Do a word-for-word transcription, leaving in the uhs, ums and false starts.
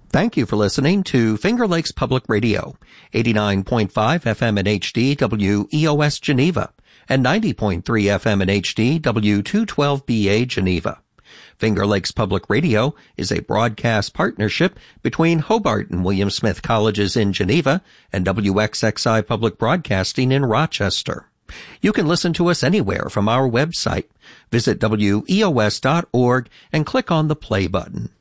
Thank you for listening to Finger Lakes Public Radio, eighty-nine point five F M in H D W E O S Geneva, and ninety point three F M in H D W two twelve B A Geneva. Finger Lakes Public Radio is a broadcast partnership between Hobart and William Smith Colleges in Geneva and W X X I Public Broadcasting in Rochester. You can listen to us anywhere from our website. Visit W E O S dot org and click on the play button.